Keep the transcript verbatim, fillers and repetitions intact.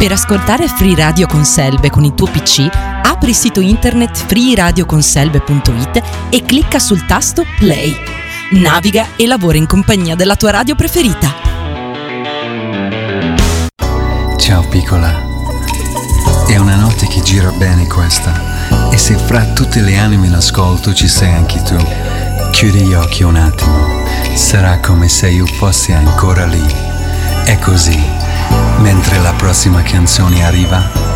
Per ascoltare Free Radio Conselve con il tuo P C, apri il sito internet free radio conselve punto it e clicca sul tasto Play. Naviga e lavora in compagnia della tua radio preferita. Ciao piccola, è una notte che gira bene questa, e se fra tutte le anime in ascolto ci sei anche tu, chiudi gli occhi un attimo, sarà come se io fossi ancora lì. È così, mentre la prossima canzone arriva,